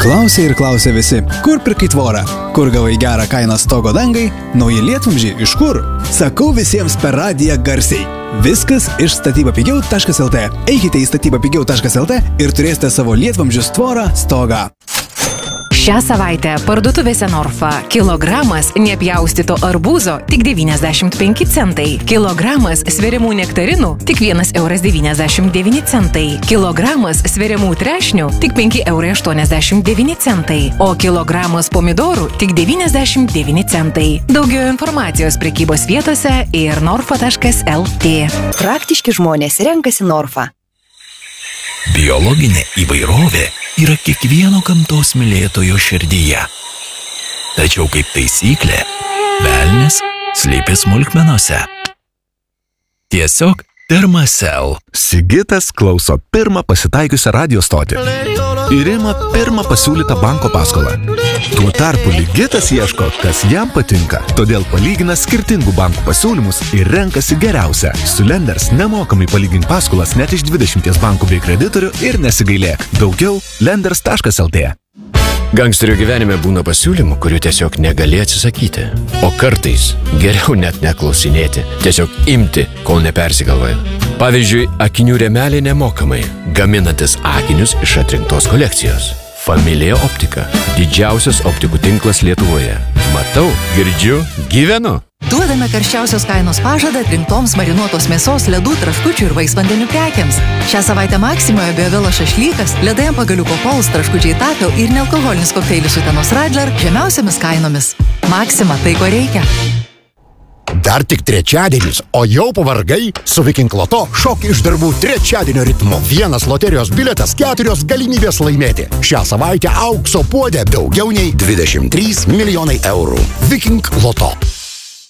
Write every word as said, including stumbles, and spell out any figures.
Klausė ir klausė visi, kur pirkai tvorą, kur gavai gerą kainą stogo dangai, nauji lietvamzdžiai iš kur? Sakau visiems per radiją garsiai. Viskas iš statybapigiau taškas el tė. Eikite į statybapigiau taškas el tė ir turėsite savo lietvamzdžius tvorą stogą. Šią savaitę parduotuvėse Norfa kilogramas nepjaustyto arbūzo tik devyniasdešimt penki centai, kilogramas sveriamų nektarinų tik vienas euras devyniasdešimt devyni centai, kilogramas sveriamų trešnių tik penki eurai aštuoniasdešimt devyni centai, o kilogramas pomidorų tik devyniasdešimt devyni centai. Daugiau informacijos prekybos vietose ir norfa taškas el tė. Praktiški žmonės renkasi Norfa. Biologinė įvairovė yra kiekvieno gamtos mylėtojo širdyje. Tačiau kaip taisyklė, velnias slypi smulkmenose. Tiesiog Termacell. Sigitas klauso pirmą pasitaikiusią radio stotį ir ima pirmą pasiūlytą banko paskolą. Tuo tarpu Ligitas ieško, kas jam patinka, todėl palygina skirtingų bankų pasiūlymus ir renkasi geriausią. Su Lenders nemokamai palygink paskolas net iš dvidešimties bankų bei kreditorių ir nesigailėk. Daugiau lenders taškas el tė. Gangsterio gyvenime būna pasiūlymų, kurių tiesiog negali atsisakyti. O kartais geriau net neklausinėti, tiesiog imti, kol nepersigalvoja. Pavyzdžiui, akinių rėmeliai nemokamai, gaminantis akinius iš atrinktos kolekcijos. Familija Optika – didžiausias optikų tinklas Lietuvoje. Matau, girdžiu, gyvenu. Duodame karščiausios kainos pažadą atrinktoms marinuotos mėsos, ledų, traškučių ir vaisvandenių prekiams. Šią savaitę Maksimoje Biovelo šašlykas, ledai ant pagaliuko Pols, traškučiai Tapio ir nealkoholinis kokteilis Utenos Radler žemiausiamis kainomis. Maksima, tai ko reikia. Dar tik trečiadienis, o jau pavargai? Su Viking Loto šok iš darbų trečiadienio ritmu. Vienas loterijos biletas, keturios galimybės laimėti. Šią savaitę aukso puodė daugiau nei dvidešimt trys milijonai eurų. Viking Loto.